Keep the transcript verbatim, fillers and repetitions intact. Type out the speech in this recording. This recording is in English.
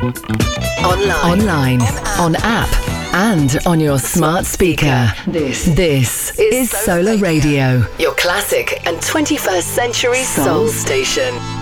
Online, Online on, app. on app, and on your smart speaker. This, this is Solar Radio, your classic and twenty-first century soul station.